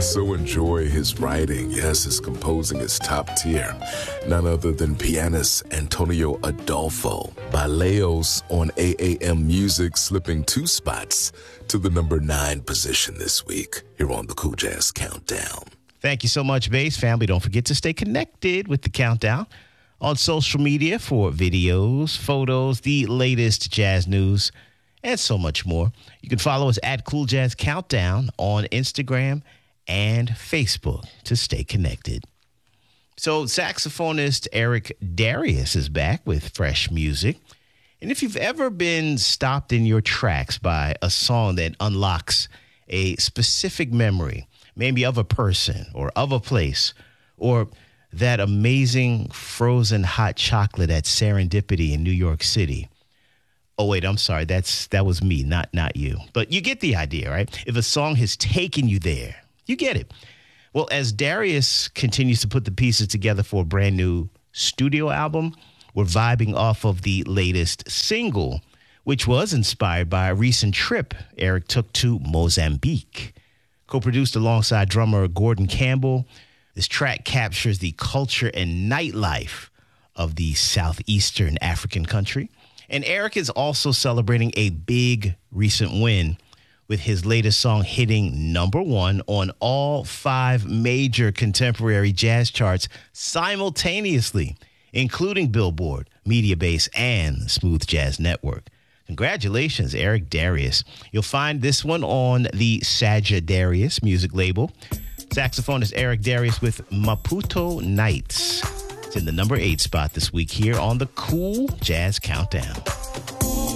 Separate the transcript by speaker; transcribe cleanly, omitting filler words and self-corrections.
Speaker 1: so enjoy his writing. Yes, his composing is top tier. None other than pianist Antonio Adolfo. Baleos on AAM Music slipping 2 spots to the number 9 position this week here on the Cool Jazz Countdown.
Speaker 2: Thank you so much, Bass family. Don't forget to stay connected with the Countdown on social media for videos, photos, the latest jazz news, and so much more. You can follow us at Cool Jazz Countdown on Instagram and Facebook to stay connected. So saxophonist Eric Darius is back with fresh music. And if you've ever been stopped in your tracks by a song that unlocks a specific memory, maybe of a person or of a place, or that amazing frozen hot chocolate at Serendipity in New York City. Oh, wait, I'm sorry. That was me, not you. But you get the idea, right? If a song has taken you there, you get it. Well, as Darius continues to put the pieces together for a brand new studio album, we're vibing off of the latest single, which was inspired by a recent trip Eric took to Mozambique. Co-produced alongside drummer Gordon Campbell, this track captures the culture and nightlife of the southeastern African country. And Eric is also celebrating a big recent win with his latest song hitting number 1 on all 5 major contemporary jazz charts simultaneously, including Billboard, Mediabase, and Smooth Jazz Network. Congratulations, Eric Darius. You'll find this one on the Sagittarius music label. Saxophonist Eric Darius with Maputo Nights. It's in the number 8 spot this week here on the Cool Jazz Countdown.